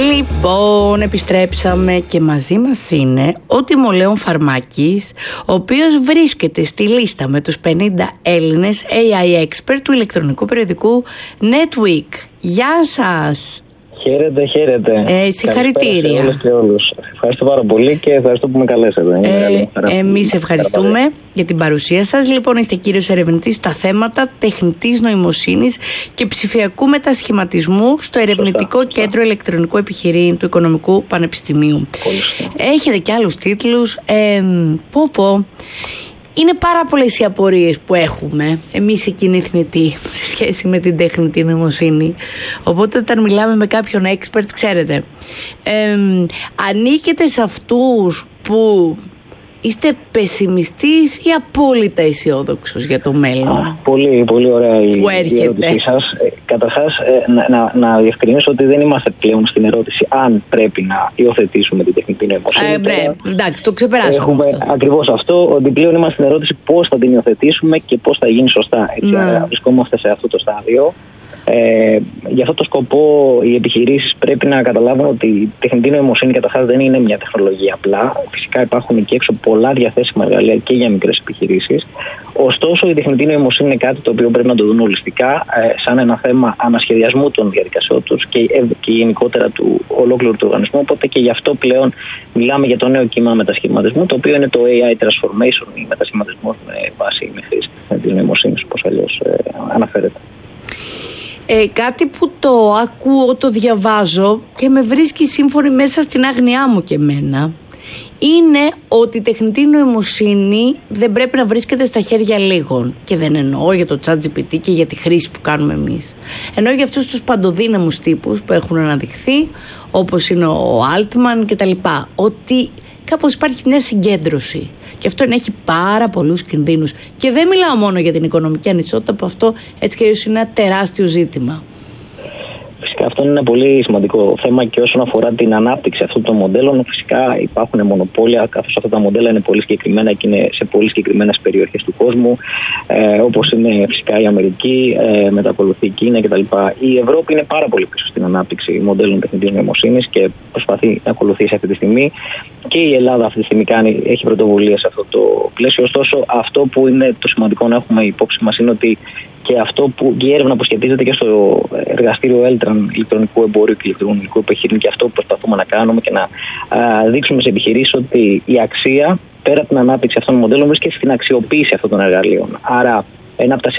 Λοιπόν, επιστρέψαμε και μαζί μας είναι ο Τιμολέων Φαρμάκης, ο οποίος βρίσκεται στη λίστα με τους 50 Έλληνες AI expert του ηλεκτρονικού περιοδικού NetWeek. Γεια σας! Χαίρετε, χαίρετε. Συγχαρητήρια. Σε όλες και όλους. Ευχαριστώ πάρα πολύ και ευχαριστώ που με καλέσατε. Εμείς ευχαριστούμε για την παρουσία σας. Λοιπόν, είστε κύριος ερευνητής στα θέματα τεχνητής νοημοσύνης και ψηφιακού μετασχηματισμού στο Ερευνητικό Κέντρο Ηλεκτρονικού Επιχειρήν του Οικονομικού Πανεπιστημίου. Έχετε και άλλους τίτλους. Είναι πάρα πολλές οι απορίες που έχουμε εμείς οι κοινοί θνητοί σε σχέση με την τεχνητή νοημοσύνη. Οπότε όταν μιλάμε με κάποιον expert, ξέρετε, ανήκετε σε αυτούς που είστε πεσημιστής ή απόλυτα αισιόδοξος για το μέλλον? Πολύ, πολύ ωραία η ερώτησή σας. Καταρχάς, να διευκρινίσω ότι δεν είμαστε πλέον στην ερώτηση αν πρέπει να υιοθετήσουμε την τεχνητή νοημοσύνη. Εντάξει, το ξεπεράσαμε. Έχουμε ακριβώς αυτό, ότι πλέον είμαστε στην ερώτηση πώς θα την υιοθετήσουμε και πώς θα γίνει σωστά. Βρισκόμαστε σε αυτό το στάδιο. Για αυτό το σκοπό οι επιχειρήσεις πρέπει να καταλάβουν ότι η τεχνητή νοημοσύνη καταρχάς δεν είναι μια τεχνολογία απλά. Φυσικά υπάρχουν εκεί έξω πολλά διαθέσιμα εργαλεία και για μικρές επιχειρήσεις. Ωστόσο, η τεχνητή νοημοσύνη είναι κάτι το οποίο πρέπει να το δουν ολιστικά, σαν ένα θέμα ανασχεδιασμού των διαδικασιών τους και γενικότερα του ολόκληρου του οργανισμού. Οπότε και γι' αυτό πλέον μιλάμε για το νέο κύμα μετασχηματισμού, το οποίο είναι το AI transformation, ή μετασχηματισμός με βάση με χρήση τεχνητής νοημοσύνης, όπως αλλιώς αναφέρεται. Κάτι που το ακούω, το διαβάζω και με βρίσκει σύμφωνη μέσα στην άγνοιά μου και εμένα, είναι ότι η τεχνητή νοημοσύνη δεν πρέπει να βρίσκεται στα χέρια λίγων. Και δεν εννοώ για το ChatGPT και για τη χρήση που κάνουμε εμείς. Εννοώ για αυτούς τους παντοδύναμους τύπους που έχουν αναδειχθεί, όπως είναι ο Altman κτλ. Ότι κάπως υπάρχει μια συγκέντρωση. Και αυτό έχει πάρα πολλούς κινδύνους. Και δεν μιλάω μόνο για την οικονομική ανισότητα, που αυτό έτσι και αλλιώς είναι ένα τεράστιο ζήτημα. Φυσικά αυτό είναι ένα πολύ σημαντικό θέμα και όσον αφορά την ανάπτυξη αυτών των μοντέλων, φυσικά υπάρχουν μονοπόλια, καθώς αυτά τα μοντέλα είναι πολύ συγκεκριμένα και είναι σε πολύ συγκεκριμένες περιοχές του κόσμου, όπως είναι φυσικά η Αμερική, μετά ακολουθεί η Κίνα κτλ. Η Ευρώπη είναι πάρα πολύ πίσω στην ανάπτυξη μοντέλων τεχνητής νοημοσύνης και προσπαθεί να ακολουθήσει αυτή τη στιγμή. Και η Ελλάδα αυτή τη στιγμή έχει πρωτοβουλία σε αυτό το πλαίσιο. Ωστόσο, αυτό που είναι το σημαντικό να έχουμε υπόψη μας είναι ότι και η έρευνα που σχετίζεται και στο εργαστήριο Έλτραν ηλεκτρονικού εμπορίου και ηλεκτρονικού επιχειρήν, και αυτό που προσπαθούμε να κάνουμε και να δείξουμε σε επιχειρήσεις ότι η αξία πέρα από την ανάπτυξη αυτών των μοντέλων βρίσκεται στην αξιοποίηση αυτών των εργαλείων. Άρα, ένα από τα